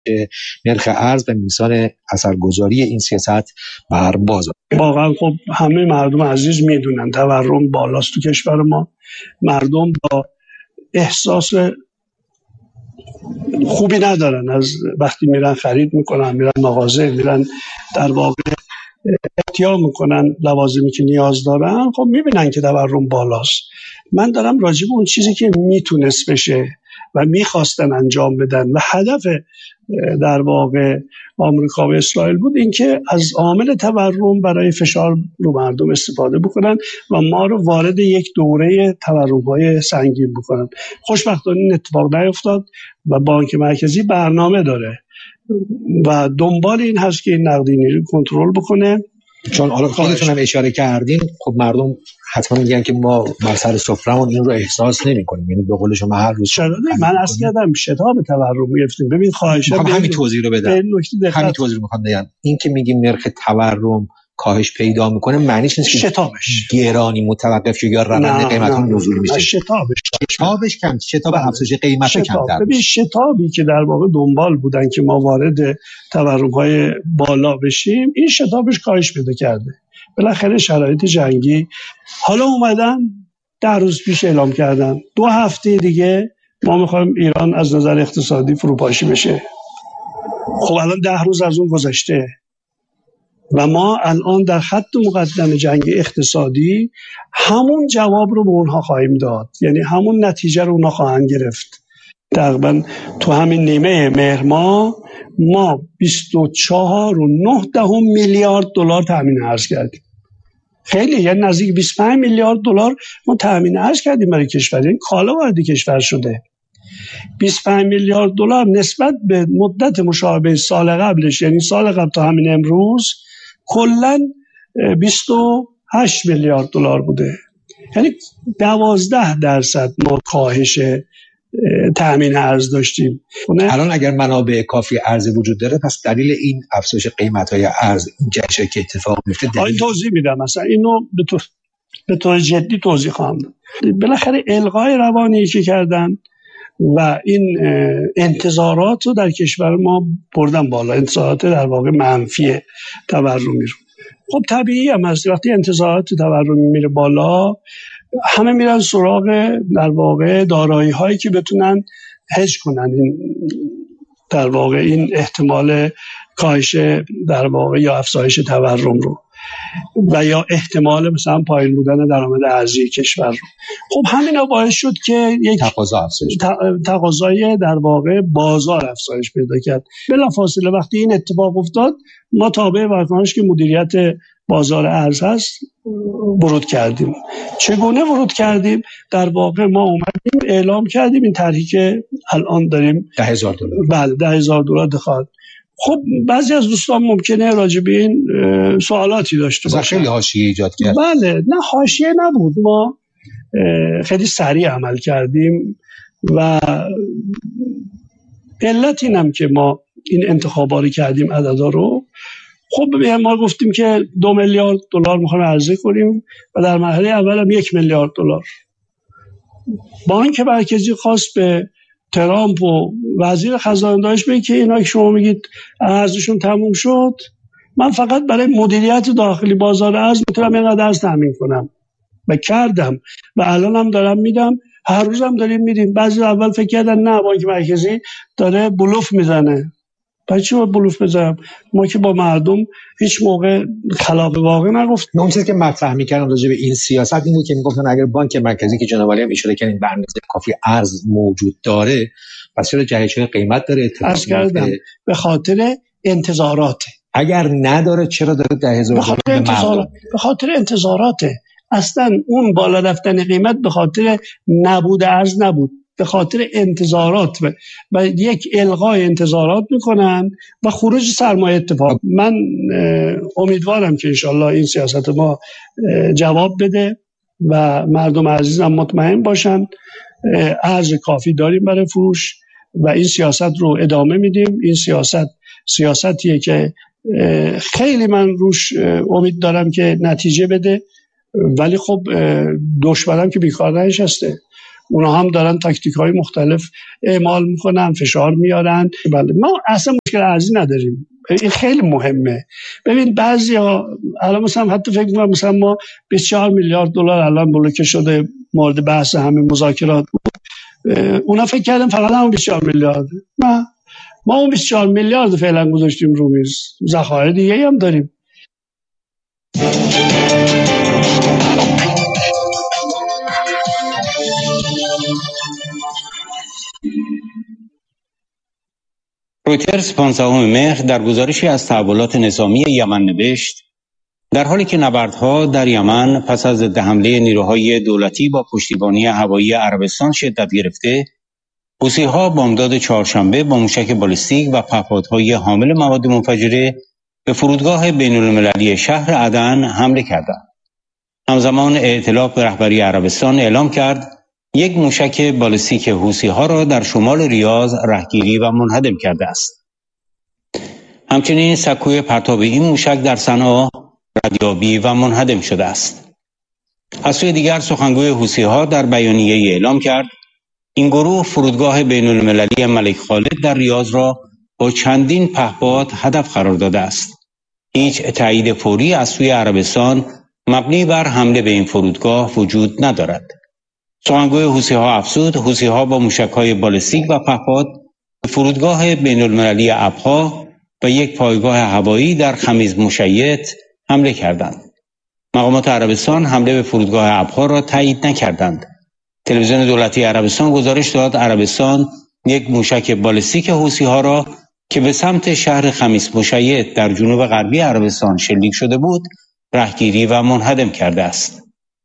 نرخ ارز و میزان اثرگذاری این سیاست بر بازار. واقعا خب همه مردم عزیز میدونن تورم بالاست تو کشور ما. مردم با احساس خوبی ندارن از وقتی میرن خرید میکنن، میرن مغازه، میرن در واقع احتیاط میکنن لوازمی که نیاز دارن، خب میبینن که تورم بالاست. من دارم راجع به اون چیزی که میتونست بشه و میخواستن انجام بدن و هدف در واقع آمریکا و اسرائیل بود، اینکه از عامل تورم برای فشار رو مردم استفاده بکنن و ما رو وارد یک دوره تورم‌های سنگین بکنن. خوشبختانه این اتفاق نیفتاد و بانک مرکزی برنامه داره و دنبال این هست که این نقدینگی رو کنترل بکنه. چون حالا خودتون هم اشاره کردین، خب مردم حتما میگن که ما بر سر سفرهمون این رو احساس نمی‌کنیم، یعنی به قول شما هر روز من اصلا کردم شتاب تورم گرفتیم. ببین خواهشاً همین توضیح رو بدم، همین توضیح رو می‌خوام بدم. این که میگیم نرخ تورم کاهش پیدا میکنه معنیش نیست که شتابش گرانی متوقف شه یا روند قیمت ها نزول میشه. شتابش کم، شتاب افزایش قیمت کمتر. ببین شتابی که در واقع دنبال بودن که ما وارد تورم‌های بالا بشیم، این شتابش کاهش پیدا کرده. بالاخره شرایط جنگی حالا اومدن 10 روز پیش اعلام کردن 2 هفته دیگه ما میخوایم ایران از نظر اقتصادی فروپاشی بشه. خب الان 10 روز از اون گذشته و ما الان در خط مقدم جنگ اقتصادی همون جواب رو به اونها خواهیم داد، یعنی همون نتیجه رو اونها خواهند گرفت. تقریبا تو همین نیمه مهر ما 24.9 میلیارد دلار تامین ارز کردیم. خیلی، یعنی نزدیک 25 میلیارد دلار ما تامین ارز کردیم برای کشور، این کالا وارد کشور شده. 25 میلیارد دلار نسبت به مدت مشابه سال قبلش، یعنی سال قبل تا همین امروز کلاً 28 میلیارد دلار بوده. یعنی 12% ما کاهش تامین ارز داشتیم. الان اگر منابع کافی ارز وجود داره، پس دلیل این افزایش قیمت‌های ارز این جهشه که اتفاق میفته این توضیح میدم. مثلا اینو به طور جدی توضیح خواهم داد. بالاخره الغای روانی که کردن و این انتظارات رو در کشور ما بردن بالا، انتظارات در واقع منفی تورمی رو. خب طبیعی هم هست وقتی انتظارات تورمی میره بالا، همه میرن سراغ در واقع دارایی هایی که بتونن هج کنن این در واقع این احتمال کاهش در واقع یا افزایش تورم رو و یا احتمال مثلا پایین بودن درآمد ارزی کشور رو. خب همینا باعث شد که یک تقاضای در واقع بازار افزایش پیدا کرد. بلافاصله وقتی این اتفاق افتاد، ما تابع واکنش که مدیریت بازار ارز هست ورود کردیم. چگونه ورود کردیم؟ در واقع ما اومدیم اعلام کردیم این طرحی که الان داریم $10,000. بله $10,000 دخواد. خب بعضی از دوستان ممکنه راجع به این سوالاتی داشته باشن. خیلی حاشیه ایجاد کرد. بله، نه حاشیه نبود، ما خیلی سریع عمل کردیم و علت اینم که ما این انتخاباری کردیم عددا رو. خب ما گفتیم که 2 میلیارد دلار میخوایم عرضه کنیم و در مرحله اول هم 1 میلیارد دلار. بانک مرکزی خواست به ترامپ و وزیر خزانه داشت بگه که اینا که شما میگید ارزششون تموم شد، من فقط برای مدیریت داخلی بازار ارز میتونم اینقدر ارز تامین کنم و کردم و الان هم دارم میدم، هر روز هم داریم میدیم. بعضی اول فکر کردن نه بانک مرکزی داره بلوف میزنه. برای چی باید بلوف بزنم؟ ما که با مردم هیچ موقع خلاف واقع نگفتیم. اون چیزی که مطرح می‌کردم راجع به این سیاست این بود که میگفتن اگر بانک مرکزی که جناب علی هم اشاره کردن برنامه کافی ارز موجود داره، پس چرا جهش‌های قیمت داره اتفاق میفته؟ به خاطر انتظارات. اگر نداره چرا داره $10,000 به خاطر انتظاراته. اصلا اون بالا رفتن قیمت به خاطر نبود ارز نبود، به خاطر انتظارات و یک الغای انتظارات میکنن و خروج سرمایه اتفاق. من امیدوارم که انشالله این سیاست ما جواب بده و مردم عزیزم مطمئن باشن ارز کافی داریم برای فروش و این سیاست رو ادامه میدیم. این سیاستیه که خیلی من روش امید دارم که نتیجه بده، ولی خب دشمنم که بیکار نشسته. اونا هم دارن تاکتیک‌های مختلف اعمال میکنن، فشار میارن. بله ما اصلا مشکل ارزی نداریم، این خیلی مهمه. ببین بعضیا الان مثلا حتی فکر می‌کنم مثلا ما 24 میلیارد دلار الان بلوکه شده مورد بحث همین مذاکرات. اونا فکر کردن فقط همون 24 میلیارد. ما اون 24 میلیارد فعلا گذاشتیم رو میز، ذخایر دیگه هم داریم. رویترز 15 مهر در گزارشی از تحولات نظامی یمن نوشت در حالی که نبردها در یمن پس از ضد حمله نیروهای دولتی با پشتیبانی هوایی عربستان شدت گرفته، حوثی‌ها بامداد چهارشنبه با موشک بالستیک و پهپادهای حامل مواد منفجره به فرودگاه بین‌المللی شهر عدن حمله کردند. همزمان ائتلاف به رهبری عربستان اعلام کرد یک موشک بالستیک حوثی‌ها را در شمال ریاض رهگیری و منهدم کرده است. همچنین سکوی پرتاب این موشک در صنعا ردیابی و منهدم شده است. از سوی دیگر سخنگوی حوثی‌ها در بیانیه‌ای اعلام کرد این گروه فرودگاه بین‌المللی ملک خالد در ریاض را با چندین پهپاد هدف قرار داده است. هیچ تایید فوری از سوی عربستان مبنی بر حمله به این فرودگاه وجود ندارد. سخنگوی حوثی‌ها افزود حوثی‌ها با موشک‌های بالستیک و پهپاد به فرودگاه بین‌المللی ابها و یک پایگاه هوایی در خمیز مشیط حمله کردند. مقامات عربستان حمله به فرودگاه ابها را تایید نکردند. تلویزیون دولتی عربستان گزارش داد عربستان یک موشک بالستیک حوثی‌ها را که به سمت شهر خمیس مشیط در جنوب غربی عربستان شلیک شده بود، رهگیری و منهدم کرده است.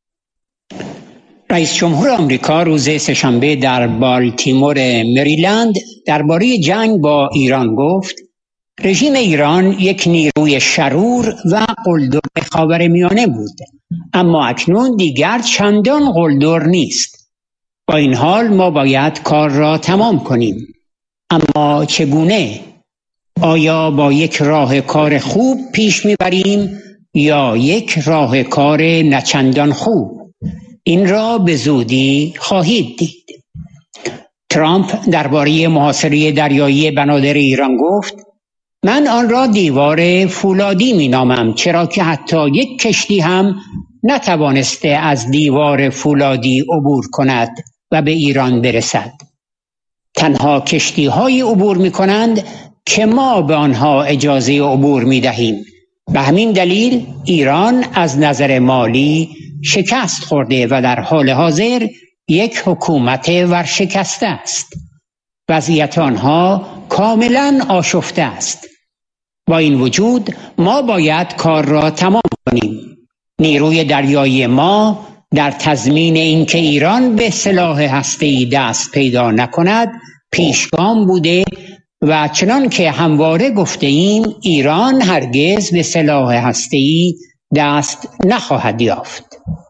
رئیس جمهور آمریکا روز سه‌شنبه در بالتیمور مریلند درباره جنگ با ایران گفت رژیم ایران یک نیروی شرور و قلدر خاورمیانه بود، اما اکنون دیگر چندان قلدر نیست. با این حال ما باید کار را تمام کنیم. اما چگونه؟ آیا با یک راه کار خوب پیش میبریم یا یک راه کار نچندان خوب؟ این را به زودی خواهید دید. ترامپ درباره محاصره دریایی بنادر ایران گفت من آن را دیوار فولادی می نامم، چرا که حتی یک کشتی هم نتوانسته از دیوار فولادی عبور کند و به ایران برسد. تنها کشتی های عبور می کنند که ما به آنها اجازه عبور می دهیم. به همین دلیل ایران از نظر مالی شکست خورده و در حال حاضر یک حکومت ورشکسته است. وضعیت آنها کاملا آشفته است. با این وجود ما باید کار را تمام کنیم. نیروی دریایی ما در تضمین اینکه ایران به سلاح هسته‌ای دست پیدا نکند پیشگام بوده و چنان که همواره گفته ایم ایران هرگز به سلاح هسته‌ای دست نخواهد یافت.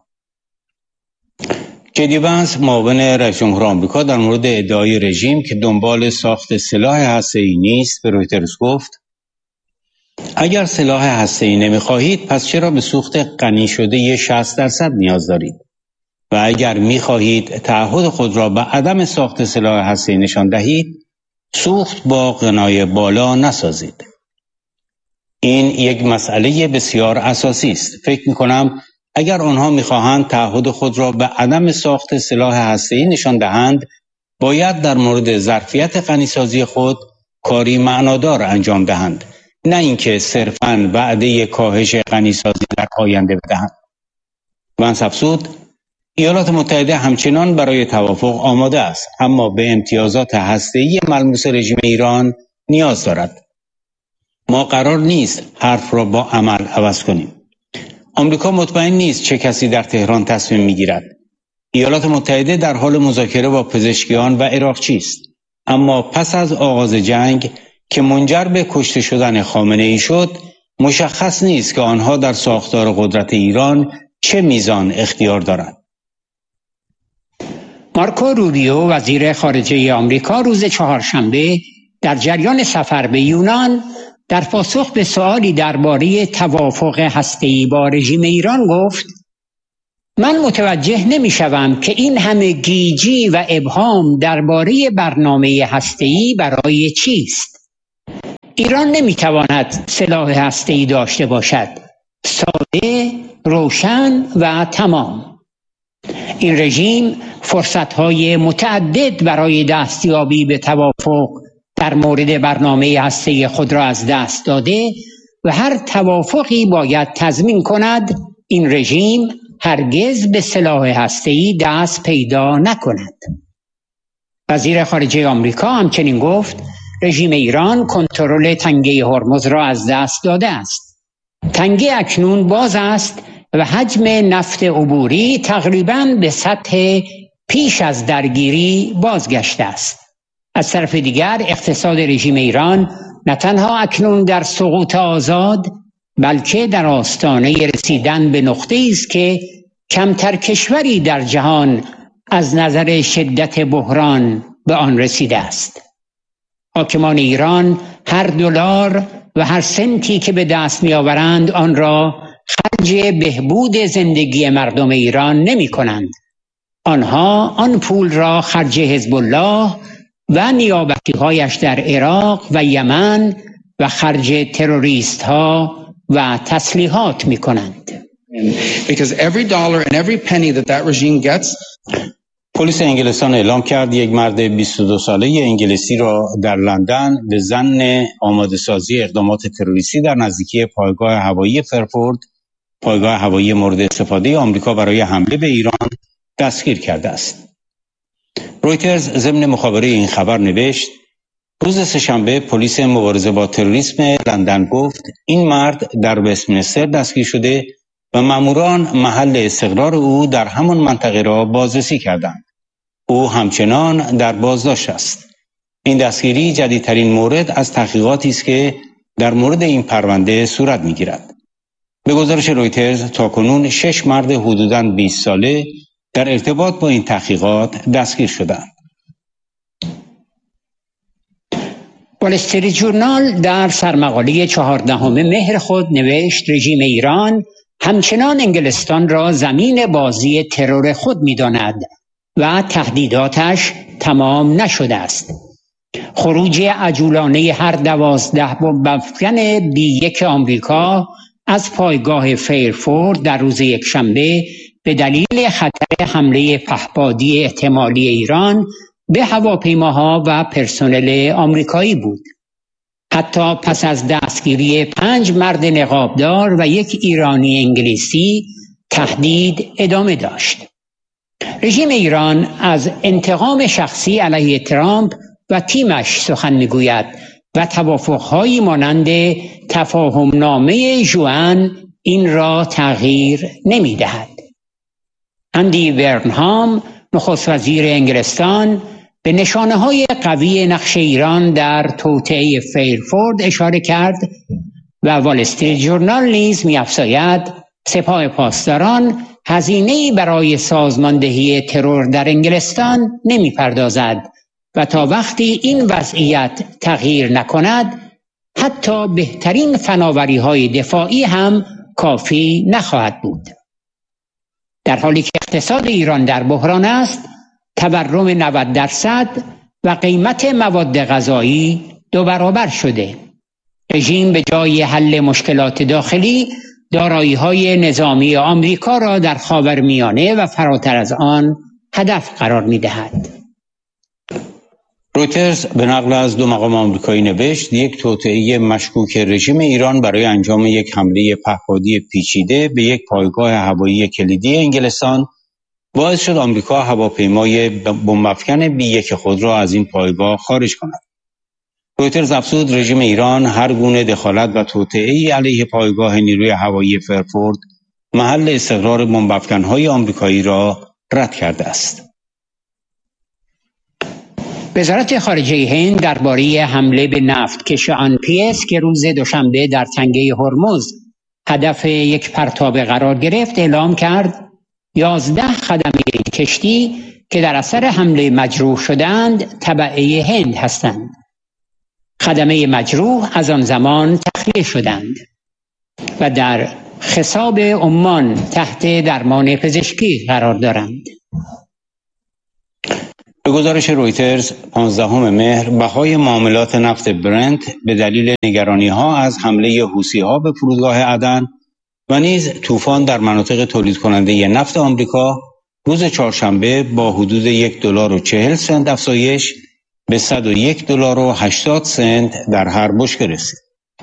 جدی وانس معاون رئیس جمهور آمریکا در مورد ادعای رژیم که دنبال ساخت سلاح هسته‌ای نیست به رویترز گفت اگر سلاح هسته‌ای نمی‌خواهید پس چرا به سوخت غنی شده 60% نیاز دارید؟ و اگر می‌خواهید تعهد خود را به عدم ساخت سلاح هسته‌ای نشان دهید سوخت با غنای بالا نسازید. این یک مسئله بسیار اساسی است. فکر می‌کنم اگر آنها می‌خواهند تعهد خود را به عدم ساخت سلاح هسته‌ای نشان دهند باید در مورد ظرفیت غنیسازی خود کاری معنادار انجام دهند، نه اینکه صرفاً وعده کاهش غنیسازی در آینده بدهند. وانس افزود ایالات متحده همچنان برای توافق آماده است، اما به امتیازات هسته‌ای ملموس رژیم ایران نیاز دارد. ما قرار نیست حرف را با عمل عوض کنیم. آمریکا مطمئن نیست چه کسی در تهران تصمیم میگیرد. ایالات متحده در حال مذاکره با پزشکیان و عراقچی است، اما پس از آغاز جنگ که منجر به کشته شدن خامنه‌ای شد مشخص نیست که آنها در ساختار قدرت ایران چه میزان اختیار دارند. مارکو روبیو وزیر خارجه آمریکا روز چهارشنبه در جریان سفر به یونان در پاسخ به سؤالی درباره توافق هسته‌ای با رژیم ایران گفت من متوجه نمی‌شوم که این همه گیجی و ابهام درباره برنامه هسته‌ای برای چیست. ایران نمی‌تواند سلاح هسته‌ای داشته باشد. ساده، روشن و تمام. این رژیم فرصت‌های متعدد برای دستیابی به توافق در مورد برنامه هسته‌ای خود را از دست داده و هر توافقی باید تضمین کند این رژیم هرگز به سلاح هسته‌ای دست پیدا نکند. وزیر خارجه آمریکا همچنین گفت رژیم ایران کنترل تنگه هرمز را از دست داده است. تنگه اکنون باز است و حجم نفت عبوری تقریباً به سطح پیش از درگیری بازگشته است. از طرف دیگر اقتصاد رژیم ایران نه تنها اکنون در سقوط آزاد بلکه در آستانه رسیدن به نقطه‌ای است که کمتر کشوری در جهان از نظر شدت بحران به آن رسیده است. حاکمان ایران هر دلار و هر سنتی که به دست می‌آورند آن را خرج بهبود زندگی مردم ایران نمی‌کنند. آنها آن پول را خرج حزب الله و نیابتی‌هایش در عراق و یمن و خرج تروریست‌ها و تسلیحات می‌کنند. Because every dollar and every penny that regime gets. پلیس انگلستان اعلام کرد یک مرد 22 ساله انگلیسی را در لندن به ظن آماده‌سازی اقدامات تروریستی در نزدیکی پایگاه هوایی فرفورد، پایگاه هوایی مورد استفاده آمریکا برای حمله به ایران، دستگیر کرده است. رویترز ضمن مخابره این خبر نوشت روز سه‌شنبه پلیس مبارزه با تروریسم لندن گفت این مرد در وستمینستر دستگیر شده و ماموران محل استقرار او در همان منطقه را بازرسی کردند. او همچنان در بازداشت است. این دستگیری جدیدترین مورد از تحقیقاتی است که در مورد این پرونده صورت می‌گیرد. به گزارش رویترز تاکنون 6 مرد حدوداً 20 ساله در ارتباط با این تحقیقات دستگیر شدند. وال استریت ژورنال در سرمقاله 14 مهر خود نوشت رژیم ایران همچنان انگلستان را زمین بازی ترور خود می‌داند و تهدیداتش تمام نشده است. خروج عجولانه هر 12 بمب افکن B-1 آمریکا از پایگاه فیرفورد در روز یکشنبه به دلیل خطر حمله پهپادی احتمالی ایران به هواپیماها و پرسنل آمریکایی بود. حتی پس از دستگیری 5 مرد نقابدار و 1 ایرانی انگلیسی تهدید ادامه داشت. رژیم ایران از انتقام شخصی علیه ترامپ و تیمش سخن میگوید و توافقهایی مانند تفاهمنامه ژوئن این را تغییر نمیدهد. اندی برنهام نخست وزیر انگلستان به نشانه‌های قوی نقش ایران در توطئه فیرفورد اشاره کرد و وال استریت ژورنال نیز می‌افزاید سپاه پاسداران هزینه‌ای برای سازماندهی ترور در انگلستان نمی‌پردازد و تا وقتی این وضعیت تغییر نکند حتی بهترین فناوری‌های دفاعی هم کافی نخواهد بود. در حالی که اقتصاد ایران در بحران است، تورم 90% و قیمت مواد غذایی 2 برابر شده. رژیم به جای حل مشکلات داخلی دارایی‌های نظامی آمریکا را در خاورمیانه و فراتر از آن هدف قرار می‌دهد. رویترز به نقل از 2 مقام آمریکایی نوشت یک توطئه مشکوک رژیم ایران برای انجام یک حمله پهپادی پیچیده به یک پایگاه هوایی کلیدی انگلستان باعث شد آمریکا هواپیمای بمب افکن B-1 خود را از این پایگاه خارج کند. رویترز افزود رژیم ایران هر گونه دخالت و توطئه‌ای علیه پایگاه نیروی هوایی فرفورد محل استقرار بمب افکن‌های آمریکایی را رد کرده است. وزارت خارجه هند درباره حمله به نفتکش آنپیس که روز دوشنبه در تنگه هرمز هدف یک پرتاب قرار گرفت اعلام کرد 11 خدمه این کشتی که در اثر حمله مجروح شدند تبعه هند هستند. خدمه مجروح از آن زمان تخلیه شدند و در خساب عمان تحت درمان پزشکی قرار دارند. به گزارش رویترز 15 مهر بهای معاملات نفت برنت به دلیل نگرانی‌ها از حمله حوثی‌ها به فرودگاه عدن و نیز طوفان در مناطق تولید کننده نفت آمریکا روز چهارشنبه با حدود $1.40 افزایش به $101.80 در هر بشکه رسید.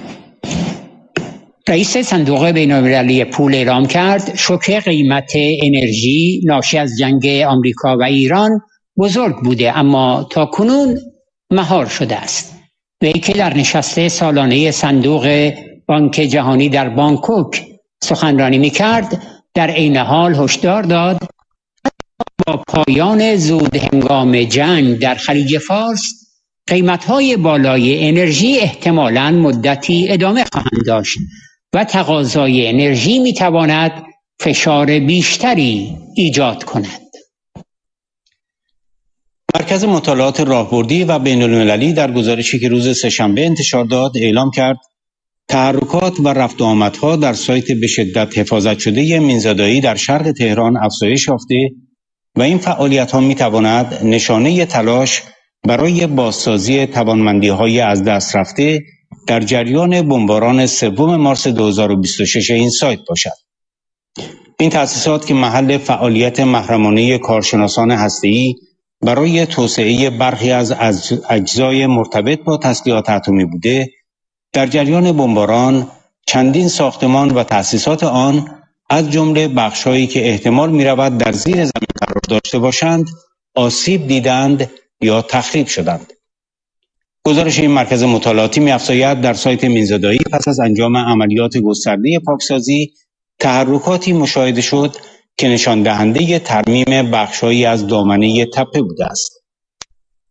رئیس صندوق بین‌المللی پول اعلام کرد شوک قیمت انرژی ناشی از جنگ آمریکا و ایران بزرگ بوده اما تاکنون مهار شده است. وی که در نشست سالانه صندوق بانک جهانی در بانکوک سخنرانی می‌کرد در عین حال هشدار داد با پایان زود هنگام جنگ در خلیج فارس قیمت‌های بالای انرژی احتمالاً مدتی ادامه خواهند داشت و تقاضای انرژی می‌تواند فشار بیشتری ایجاد کند. مرکز مطالعات راهبردی و بین‌المللی در گزارشی که روز سه‌شنبه انتشار داد اعلام کرد تحرکات و رفت و آمدها در سایت به شدت حفاظت شده مینزادایی در شرق تهران افزایش یافته و این فعالیت‌ها می‌تواند نشانه تلاش برای بازسازی توانمندی‌های از دست رفته در جریان بمباران 3 مارس 2026 این سایت باشد. این تأسیسات که محل فعالیت محرمانه کارشناسان هسته‌ای برای توسعه برخی از اجزای مرتبط با تسلیحات اتمی بوده، در جریان بمباران چندین ساختمان و تأسیسات آن از جمله بخش‌هایی که احتمال می‌رود در زیر زمین قرار داشته باشند، آسیب دیدند یا تخریب شدند. گزارش این مرکز مطالعاتی می‌افزاید در سایت مینزادایی پس از انجام عملیات گسترده پاکسازی تحرکاتی مشاهده شد که نشان دهنده ترمیم بخش‌هایی از دامنه تپه بوده است.